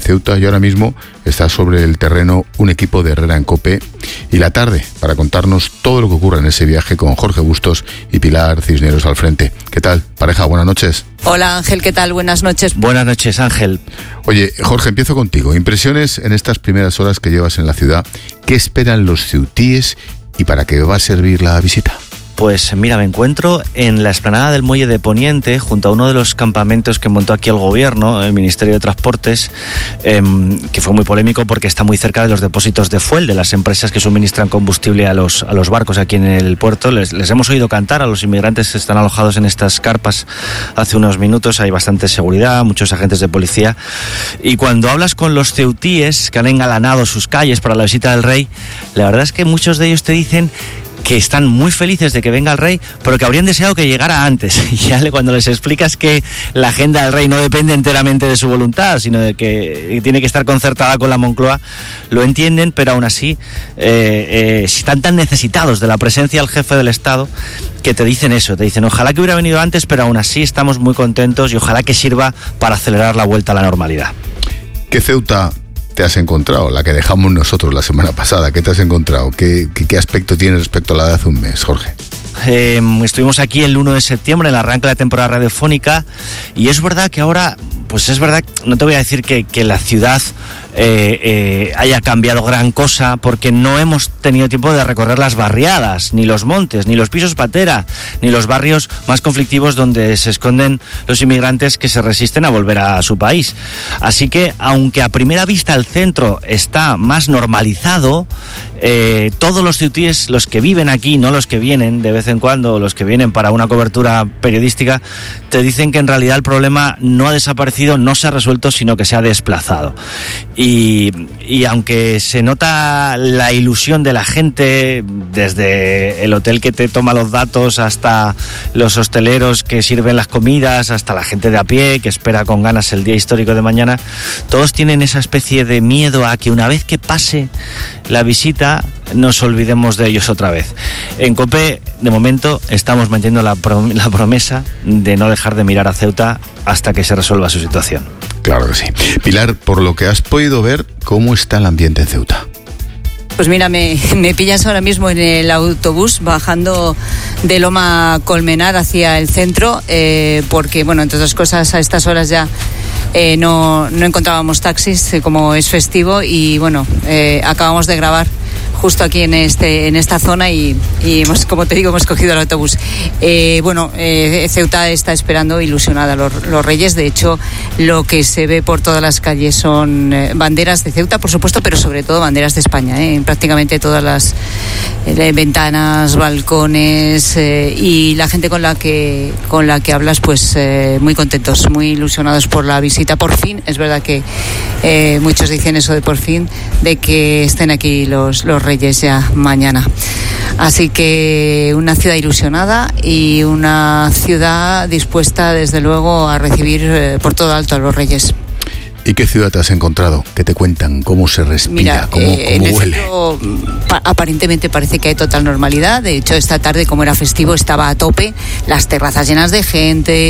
Ceuta y ahora mismo está sobre el terreno un equipo de Herrera en COPE y la tarde para contarnos todo lo que ocurre en ese viaje con Jorge Bustos y Pilar Cisneros al frente. ¿Qué tal, pareja? Buenas noches. Hola Ángel, ¿qué tal? Buenas noches. Buenas noches, Ángel. Oye, Jorge, empiezo contigo. Impresiones en estas primeras horas que llevas en la ciudad. ¿Qué esperan los ceutíes y para qué va a servir la visita? Pues mira, me encuentro en la explanada del Muelle de Poniente, junto a uno de los campamentos que montó aquí el gobierno, el Ministerio de Transportes, que fue muy polémico porque está muy cerca de los depósitos de fuel de las empresas que suministran combustible a los barcos aquí en el puerto. Les hemos oído cantar a los inmigrantes que están alojados en estas carpas hace unos minutos. Hay bastante seguridad, muchos agentes de policía. Y cuando hablas con los ceutíes que han engalanado sus calles para la visita del rey, la verdad es que muchos de ellos te dicen que están muy felices de que venga el rey, pero que habrían deseado que llegara antes. Y ya cuando les explicas que la agenda del rey no depende enteramente de su voluntad, sino de que tiene que estar concertada con la Moncloa, lo entienden, pero aún así están tan necesitados de la presencia del jefe del Estado que te dicen eso, te dicen ojalá que hubiera venido antes, pero aún así estamos muy contentos y ojalá que sirva para acelerar la vuelta a la normalidad. ¿Qué Ceuta te has encontrado? La que dejamos nosotros la semana pasada. ¿Qué te has encontrado? ¿Qué aspecto tiene respecto a la de hace un mes, Jorge? Estuvimos aquí el 1 de septiembre, en el arranque de la temporada radiofónica, y es verdad que ahora, pues es verdad, no te voy a decir que la ciudad haya cambiado gran cosa, porque no hemos tenido tiempo de recorrer las barriadas, ni los montes, ni los pisos patera, ni los barrios más conflictivos donde se esconden los inmigrantes que se resisten a volver a su país. Así que, aunque a primera vista el centro está más normalizado, todos los ceutíes, los que viven aquí, no los que vienen de vez en cuando, los que vienen para una cobertura periodística, te dicen que en realidad el problema no ha desaparecido, no se ha resuelto, sino que se ha desplazado. Y aunque se nota la ilusión de la gente, desde el hotel que te toma los datos hasta los hosteleros que sirven las comidas, hasta la gente de a pie que espera con ganas el día histórico de mañana, todos tienen esa especie de miedo a que una vez que pase la visita nos olvidemos de ellos otra vez. En COPE, de momento, estamos manteniendo la promesa de no dejar de mirar a Ceuta hasta que se resuelva su situación. Claro que sí. Pilar, por lo que has podido ver, ¿cómo está el ambiente en Ceuta? Pues mira, me pillas ahora mismo en el autobús bajando de Loma Colmenar hacia el centro, porque, bueno, entre otras cosas, a estas horas ya no encontrábamos taxis, como es festivo, y bueno, acabamos de grabar justo aquí en esta zona y hemos, como te digo, hemos cogido el autobús. Ceuta está esperando ilusionada los Reyes. De hecho, lo que se ve por todas las calles son banderas de Ceuta, por supuesto, pero sobre todo banderas de España, en prácticamente todas las ventanas, balcones, y la gente con la que hablas, pues muy contentos, muy ilusionados por la visita. Por fin, es verdad que muchos dicen eso de por fin, de que estén aquí los Reyes ya mañana. Así que una ciudad ilusionada y una ciudad dispuesta, desde luego, a recibir por todo alto a los Reyes. ¿Y qué ciudad te has encontrado? ¿Qué te cuentan? ¿Cómo se respira? Mira, ¿Cómo huele? Centro, aparentemente parece que hay total normalidad. De hecho, esta tarde, como era festivo, estaba a tope, las terrazas llenas de gente,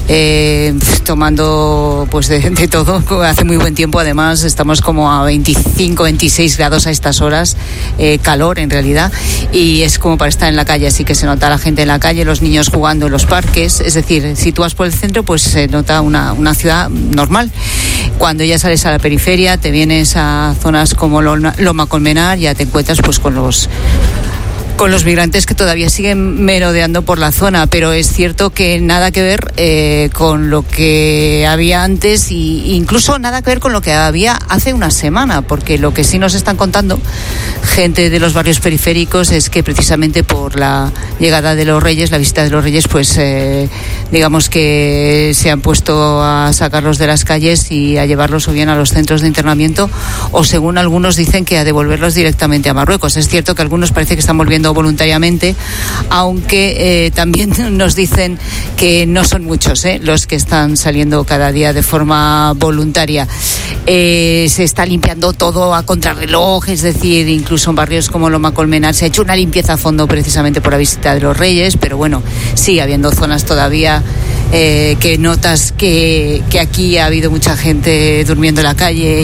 tomando pues de todo. Hace muy buen tiempo, además, estamos como a 25, 26 grados a estas horas, calor en realidad, y es como para estar en la calle, así que se nota la gente en la calle, los niños jugando en los parques. Es decir, si tú vas por el centro, pues se nota una ciudad normal. Cuando ya sales a la periferia, te vienes a zonas como Loma Colmenar, ya te encuentras pues con los migrantes que todavía siguen merodeando por la zona, pero es cierto que nada que ver con lo que había antes, e incluso nada que ver con lo que había hace una semana, porque lo que sí nos están contando gente de los barrios periféricos es que precisamente por la llegada de los Reyes, la visita de los Reyes, pues digamos que se han puesto a sacarlos de las calles y a llevarlos o bien a los centros de internamiento, o según algunos dicen que a devolverlos directamente a Marruecos. Es cierto que algunos parece que están volviendo voluntariamente, aunque también nos dicen que no son muchos los que están saliendo cada día de forma voluntaria. Se está limpiando todo a contrarreloj, es decir, incluso en barrios como Loma Colmenar se ha hecho una limpieza a fondo precisamente por la visita de los Reyes, pero bueno, sigue habiendo zonas todavía que notas que aquí ha habido mucha gente durmiendo en la calle